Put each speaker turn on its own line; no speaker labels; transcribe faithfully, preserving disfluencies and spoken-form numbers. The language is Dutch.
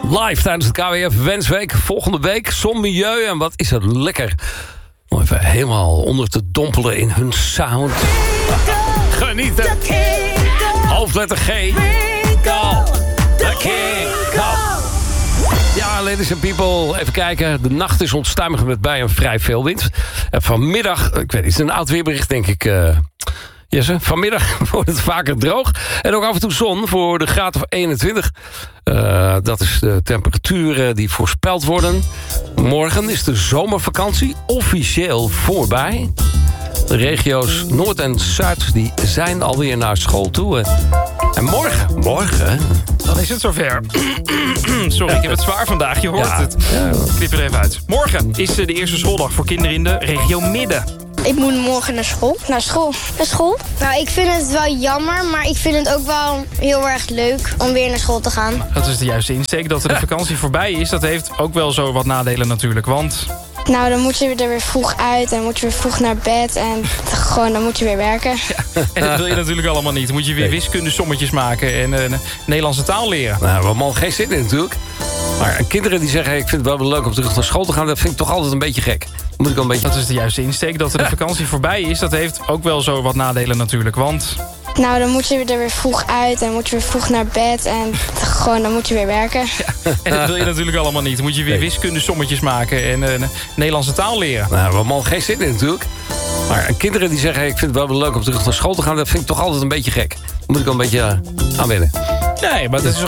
Live tijdens de K W F Wensweek. Volgende week Zonmilieu. En wat is het lekker om even helemaal onder te dompelen in hun sound. Genieten. Hoofdletter G. Go. The King. Go. Ja, ladies and people, even kijken. De nacht is onstuimig met bij een vrij veel wind. En vanmiddag, ik weet niet, het is een oud weerbericht denk ik... Uh, Jesse, vanmiddag wordt het vaker droog. En ook af en toe zon voor de graad of eenentwintig. Uh, dat is de temperaturen die voorspeld worden. Morgen is de zomervakantie officieel voorbij. De regio's Noord en Zuid die zijn alweer naar school toe. En morgen, morgen...
Dan is het zover. Sorry, ik heb het zwaar vandaag, je hoort
ja,
het.
Ja.
Ik knip er even uit. Morgen is de eerste schooldag voor kinderen in de regio Midden.
Ik moet morgen naar school. Naar school. Naar school? Nou, ik vind het wel jammer, maar ik vind het ook wel heel erg leuk om weer naar school te gaan.
Dat is de juiste insteek. Dat de vakantie voorbij is, dat heeft ook wel zo wat nadelen natuurlijk. Want...
Nou, dan moet je er weer vroeg uit en moet je weer vroeg naar bed en gewoon, dan moet je weer werken.
Ja, en dat wil je natuurlijk allemaal niet. Dan moet je weer wiskunde sommetjes maken en uh, Nederlandse taal leren.
Nou, we hebben al geen zin in natuurlijk. Maar kinderen die zeggen, hey, ik vind het wel leuk om terug naar school te gaan... dat vind ik toch altijd een beetje gek. Moet ik al een beetje...
Dat is de juiste insteek. Dat de vakantie voorbij is, dat heeft ook wel zo wat nadelen natuurlijk. Want...
Nou, dan moet je er weer vroeg uit en moet je weer vroeg naar bed en gewoon, dan moet je weer werken.
Ja, en dat wil je natuurlijk allemaal niet. Dan moet je weer wiskunde sommetjes maken en uh, Nederlandse taal leren.
Nou, we hebben al geen zin in natuurlijk. Maar kinderen die zeggen, hey, ik vind het wel leuk om terug naar school te gaan... dat vind ik toch altijd een beetje gek. Moet ik al een beetje uh, aan wennen.
Nee, maar dat is